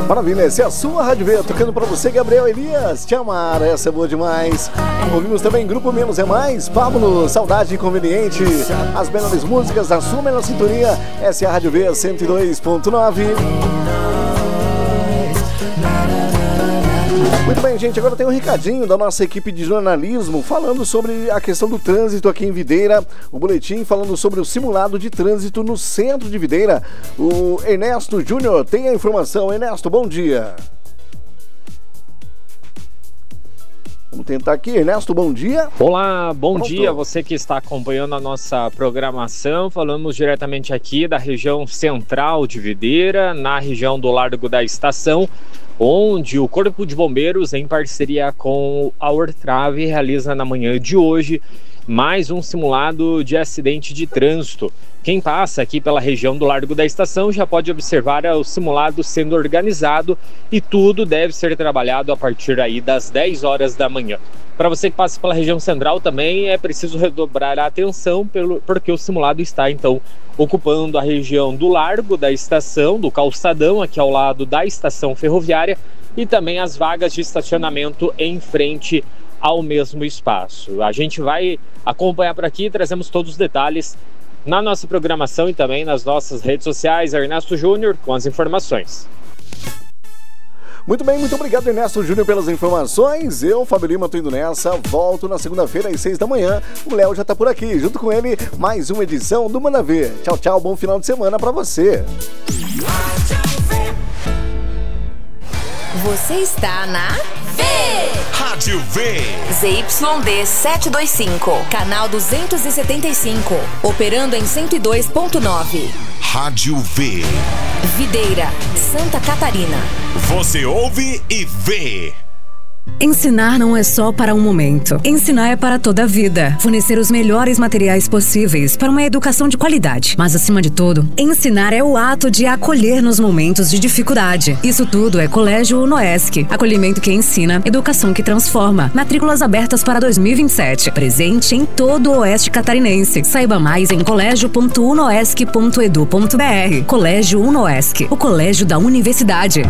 Maravilha, essa é a sua Rádio V, tocando pra você, Gabriel Elias, Te Amar, essa é boa demais. Ouvimos também Grupo Menos é Mais, Pablo, Saudade Inconveniente, as melhores músicas da sua melhor sintonia, essa é a Rádio V 102.9. Muito bem, gente, agora tem um recadinho da nossa equipe de jornalismo falando sobre a questão do trânsito aqui em Videira, o boletim falando sobre o simulado de trânsito no centro de Videira. O Ernesto Júnior tem a informação. Ernesto, bom dia. Vamos tentar aqui. Ernesto, bom dia. Olá, bom Pronto. dia, você que está acompanhando a nossa programação. Falamos diretamente aqui da região central de Videira, na região do Largo da Estação, onde o Corpo de Bombeiros, em parceria com a Ortrave, realiza na manhã de hoje mais um simulado de acidente de trânsito. Quem passa aqui pela região do Largo da Estação já pode observar o simulado sendo organizado e tudo deve ser trabalhado a partir aí das 10 horas da manhã. Para você que passa pela região central também é preciso redobrar a atenção porque o simulado está então ocupando a região do Largo da Estação, do calçadão aqui ao lado da estação ferroviária e também as vagas de estacionamento em frente ao mesmo espaço. A gente vai acompanhar por aqui, trazemos todos os detalhes na nossa programação e também nas nossas redes sociais. Ernesto Júnior com as informações. Muito bem, muito obrigado, Ernesto Júnior, pelas informações. Eu, Fábio Lima, tô indo nessa. Volto na segunda-feira às 6 da manhã. O Léo já tá por aqui. Junto com ele, mais uma edição do Manda Ver. Tchau, tchau. Bom final de semana pra você. Você está na Rádio V. ZYD 725, canal 275, operando em 102.9. Rádio V. Videira, Santa Catarina. Você ouve e vê. Ensinar não é só para um momento. Ensinar é para toda a vida. Fornecer os melhores materiais possíveis para uma educação de qualidade. Mas, acima de tudo, ensinar é o ato de acolher nos momentos de dificuldade. Isso tudo é Colégio Unoesc. Acolhimento que ensina, educação que transforma. Matrículas abertas para 2027. Presente em todo o Oeste Catarinense. Saiba mais em colégio.unoesc.edu.br. Colégio Unoesc, o colégio da universidade.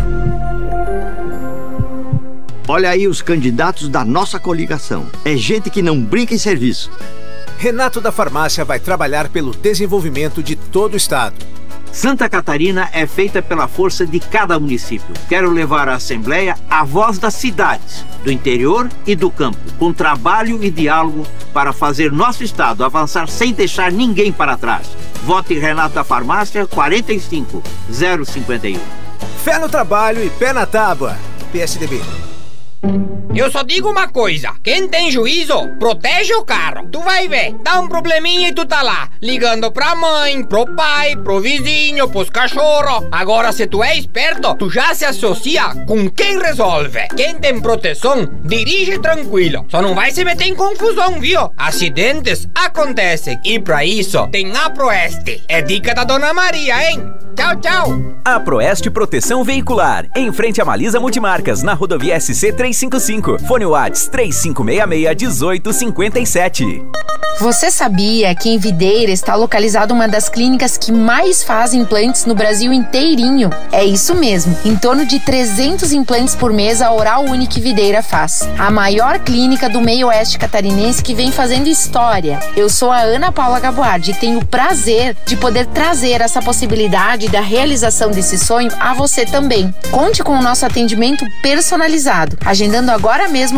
Olha aí os candidatos da nossa coligação. É gente que não brinca em serviço. Renato da Farmácia vai trabalhar pelo desenvolvimento de todo o estado. Santa Catarina é feita pela força de cada município. Quero levar à Assembleia a voz das cidades, do interior e do campo, com trabalho e diálogo para fazer nosso estado avançar sem deixar ninguém para trás. Vote Renato da Farmácia 45051. Fé no trabalho e pé na tábua. PSDB. Eu só digo uma coisa, quem tem juízo, protege o carro. Tu vai ver, dá um probleminha e tu tá lá, ligando pra mãe, pro pai, pro vizinho, pros cachorros. Agora se tu é esperto, tu já se associa com quem resolve. Quem tem proteção, dirige tranquilo. Só não vai se meter em confusão, viu? Acidentes acontecem e pra isso tem a Proeste. É dica da Dona Maria, hein? Tchau, tchau. A Proeste Proteção Veicular, em frente a Malisa Multimarcas, na rodovia SC 355. Fone Whats 3566-1857. Você sabia que em Videira está localizada uma das clínicas que mais faz implantes no Brasil inteirinho? É isso mesmo, em torno de 300 implantes por mês a Oral Unique Videira faz. A maior clínica do meio oeste catarinense que vem fazendo história. Eu sou a Ana Paula Gaboardi e tenho o prazer de poder trazer essa possibilidade da realização desse sonho a você também. Conte com o nosso atendimento personalizado, agendando agora mesmo